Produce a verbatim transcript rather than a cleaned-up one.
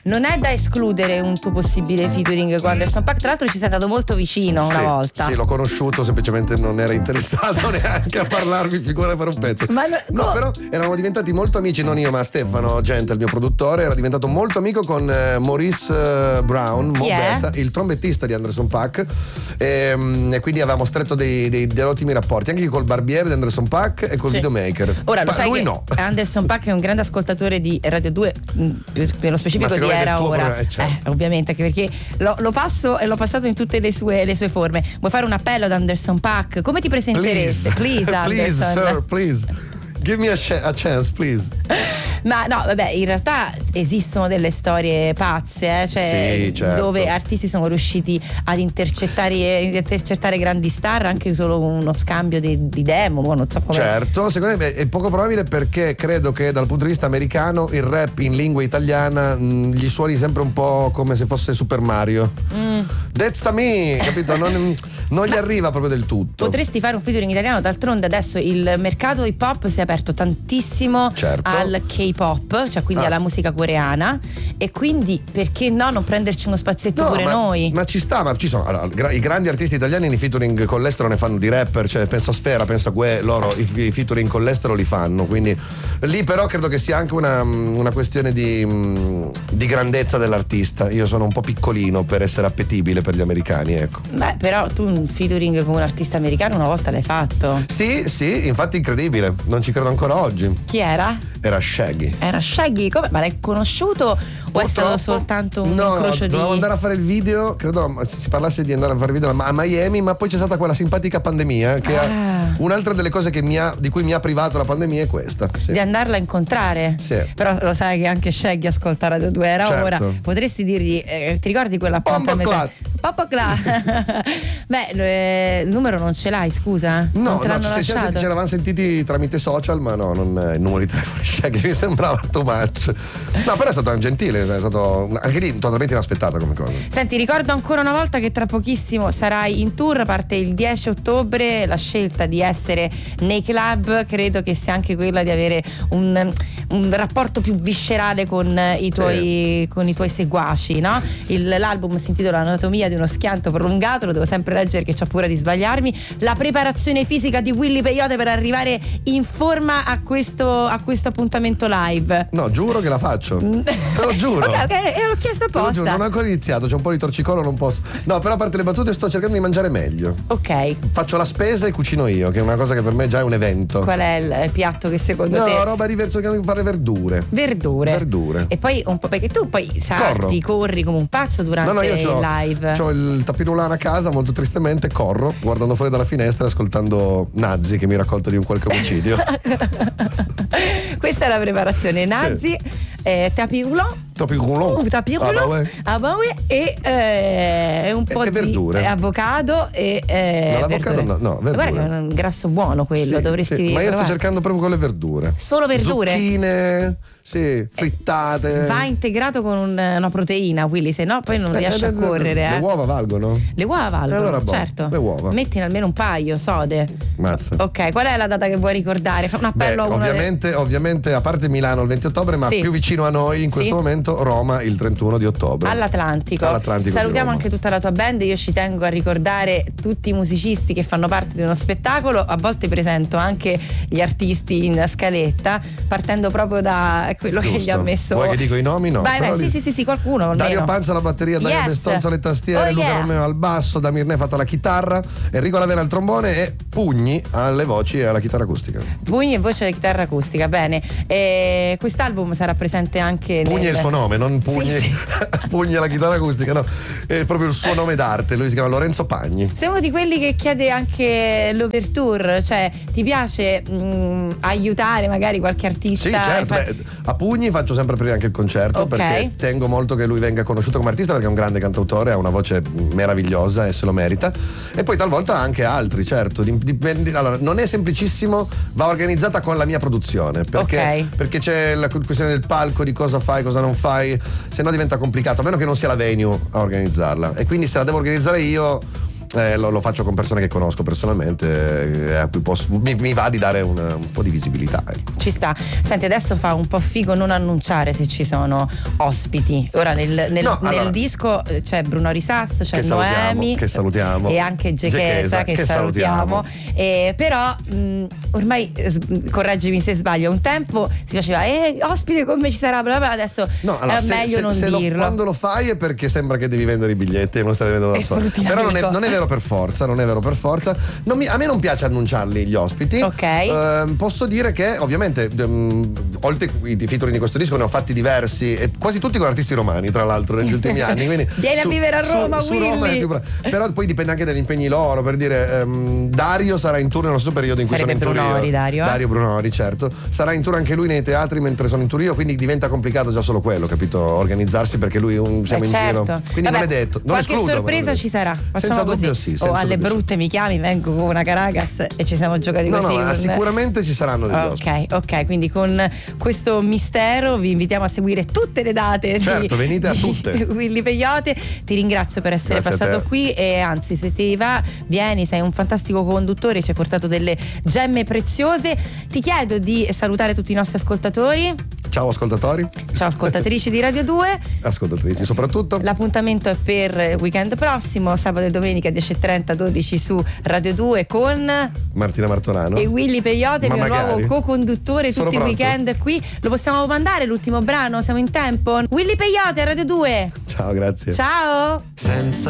non è da escludere un tuo possibile featuring con Anderson .Paak. Tra l'altro ci sei andato molto vicino una sì, volta. Sì, l'ho conosciuto, semplicemente non era interessato neanche a parlarmi, figura per un pezzo. Ma no, no, no, però eravamo diventati molto amici, non io ma Stefano Gente, il mio produttore, era diventato molto amico con eh, Maurice eh, Brown, Chi Mobetta, è? il trombettista di Anderson .Paak, e, e quindi avevamo stretto dei, dei, dei ottimi rapporti anche col barbiere di Anderson .Paak e col sì. videomaker. Ora lo Ma sai lui che no. Anderson .Paak è un grande ascoltatore di Radio due, mh, per, per lo specifico di Era Ora, eh, certo. eh, ovviamente, anche perché lo, lo passo e l'ho passato in tutte le sue, le sue forme. Vuoi fare un appello ad Anderson .Paak? Come ti presenteresti? Please, Please, please Anderson. sir, please. Give me a, ch- a chance, please. Ma no, vabbè, in realtà esistono delle storie pazze, eh? Cioè, sì, certo. dove artisti sono riusciti ad intercettare, intercettare grandi star anche solo uno scambio di, di demo, non so come. Certo, secondo me è poco probabile perché credo che dal punto di vista americano il rap in lingua italiana mh, gli suoni sempre un po' come se fosse Super Mario. Mm. That's a me, capito? Non, non gli arriva proprio del tutto. Potresti fare un featuring italiano, d'altronde adesso il mercato hip hop si è aperto tantissimo, certo, al K-pop, cioè quindi ah. alla musica coreana, e quindi perché no non prenderci uno spazietto no, pure ma, noi? Ma ci sta, ma ci sono allora, i grandi artisti italiani nei featuring con l'estero ne fanno di rapper, cioè penso a Sfera, penso a Gue, loro i, i featuring con l'estero li fanno, quindi lì però credo che sia anche una, una questione di, di grandezza dell'artista. Io sono un po' piccolino per essere appetibile per gli americani, ecco. Beh, però tu un featuring con un artista americano una volta l'hai fatto. Sì, sì, infatti incredibile, non ci credo ancora oggi. Chi era? Era Shaggy. Era Shaggy? Come? Ma l'hai conosciuto o è stato soltanto un no, incrocio di... dovevamo andare a fare il video, credo si parlasse di andare a fare il video a Miami, ma poi c'è stata quella simpatica pandemia che ah. ha, un'altra delle cose che mi ha, di cui mi ha privato la pandemia è questa, sì. Di andarla a incontrare. Sì. Però lo sai che anche Shaggy ascolta Radio due Era certo. Ora. Potresti dirgli, eh, ti ricordi quell'appuntamento? Papa Cla. Beh, il numero non ce l'hai, scusa? No, non te no, l'hanno ci, lasciato? ci eravamo sentiti tramite social, ma no, non il numero di telefono di Shaggy mi sembrava too much. No, però è stato gentile, è stato anche lì totalmente inaspettata come cosa. Senti, ricordo ancora una volta che tra pochissimo sarai in tour, parte il dieci ottobre, la scelta di essere nei club credo che sia anche quella di avere un, un rapporto più viscerale con i tuoi, sì. con i tuoi seguaci, no? Il, l'album si intitola Anatomia di uno schianto prolungato, lo devo sempre leggere che c'ho paura di sbagliarmi. La preparazione fisica di Willy Peyote per arrivare in forma a questo, a questo appuntamento live. No, giuro che la faccio. Te lo giuro. Ok, ok, e l'ho chiesto apposta. Te lo giuro, non ho ancora iniziato, c'è un po' di torcicollo, non posso. No, però a parte le battute sto cercando di mangiare meglio. Ok. Faccio la spesa e cucino io, che è una cosa che per me già è un evento. Qual è il, il piatto che secondo no, te? No, roba diversa che fare verdure. Verdure. Verdure. E poi un po' perché tu poi salti, corro. corri come un pazzo durante no, no, io il live. C'ho il tapirulano a casa, molto tristemente corro, guardando fuori dalla finestra e ascoltando Nazi che mi racconta di un qualche omicidio. Questa è la preparazione. Nazi, sì. eh, tapirulano. Tapirulano. Uh, tapirulano. Ah, bah, oui. E eh, un po' e, di e verdure. Eh, avocado e eh, no, l'avocado verdure. no, no, verdure. Guarda che è un grasso buono quello, sì, dovresti sì. Ma io provare. sto cercando proprio con le verdure. Solo verdure? Zucchine, sì, frittate. Va integrato con un, una proteina, Willy, se no poi non eh, riesci eh, a correre. Le eh. uova valgono? Le uova valgono, allora, boh, certo. Le uova. Mettine almeno un paio, sode. Mazza. Ok, qual è la data che vuoi ricordare? Fa un appello Beh, a uno ovviamente, de... ovviamente, a parte Milano il venti ottobre, ma sì. più vicino a noi in questo sì. momento Roma il trentuno di ottobre. All'Atlantico. All'Atlantico Salutiamo anche tutta la tua band. Io ci tengo a ricordare tutti i musicisti che fanno parte di uno spettacolo. A volte presento anche gli artisti in scaletta, partendo proprio da quello Giusto. che gli ha messo. Vuoi che dico i nomi? No. Vai, vai, li... sì, sì, sì, sì, qualcuno. Almeno. Dario Panza alla batteria, Dario yes. Bestonzo alle tastiere, oh, Luca yeah. Romeo al basso, Damir Nefat alla chitarra, Enrico Lavena al trombone e Pugni alle voci e alla chitarra acustica. Pugni e voce alla chitarra acustica, bene. E quest'album sarà presente anche Pugni nel... è il suo nome, non Pugni, sì, sì. Pugni alla chitarra acustica, no, è proprio il suo nome d'arte, lui si chiama Lorenzo Pagni. Sei uno di quelli che chiede anche l'overture, cioè ti piace mh, aiutare magari qualche artista? Sì, certo, fa... beh, a Pugni faccio sempre aprire anche il concerto, okay. Perché tengo molto che lui venga conosciuto come artista, perché è un grande cantautore, ha una voce meravigliosa e se lo merita, e poi talvolta anche altri, certo, dipende, allora non è semplicissimo, va organizzata con la mia produzione, perché, okay. perché c'è la questione del palco, di cosa fai, cosa non fai, se no diventa complicato, a meno che non sia la venue a organizzarla, e quindi se la devo organizzare io eh, lo, lo faccio con persone che conosco personalmente, eh, a cui posso, mi, mi va di dare un, un po' di visibilità, ecco. Ci sta. Senti, adesso fa un po' figo non annunciare se ci sono ospiti. Ora nel, nel, No, nel allora, disco c'è Bruno Risas, c'è che Noemi, salutiamo, che salutiamo, e anche Gechesa che, che salutiamo, salutiamo. Eh, però mh, ormai s- correggimi se sbaglio, un tempo si faceva eh ospite come ci sarà bla bla, adesso No, allora, è se, meglio se, non se dirlo. Lo, quando lo fai è perché sembra che devi vendere i biglietti e non stai vendendo da E solo. sfrutti Però non è, l'amico. non è vero per forza, non è vero per forza. Non mi- a me non piace annunciarli gli ospiti. Ok. Eh, posso dire che ovviamente um, oltre ai featuring di questo disco ne ho fatti diversi, e quasi tutti con artisti romani, tra l'altro, negli ultimi anni. Quindi Vieni su, a vivere a Roma, su, su Roma è più bravo. Però poi dipende anche dagli impegni loro. Per dire, um, Dario sarà in tour nello stesso periodo in cui Sarebbe sono in tour Brunori, io. Dario, eh? Dario Brunori, certo. Sarà in tour anche lui nei teatri mentre sono in tour io, quindi diventa complicato già solo quello, capito? Organizzarsi perché lui un, siamo Eh, in certo. giro. Quindi Vabbè, non è detto. Non qualche escludo, sorpresa però. ci sarà. Facciamo Senza così. dubbio sì, o senza alle dubbio sì. brutte mi chiami, vengo con una Caracas e ci siamo giocati No, così. no, con- sicuramente ci saranno degli ospiti. Ok, ok, quindi con questo mistero vi invitiamo a seguire tutte le date. Certo, di, venite a di tutte. Willy Peyote. Ti ringrazio per essere Grazie a passato te. qui, e anzi, se ti va, vieni, sei un fantastico conduttore, ci hai portato delle gemme preziose. Ti chiedo di salutare tutti i nostri ascoltatori. Ciao ascoltatori, Ciao ascoltatrici di Radio due. ascoltatrici soprattutto. L'appuntamento è per il weekend prossimo, sabato e domenica dieci e trenta dodici su Radio due con Martina Martorano e Willy Peyote, Ma mio magari. nuovo co-conduttore Sono tutti i pronto. weekend qui. Lo possiamo mandare l'ultimo brano? Siamo in tempo? Willy Peyote a Radio due. Ciao, grazie. Ciao. Senza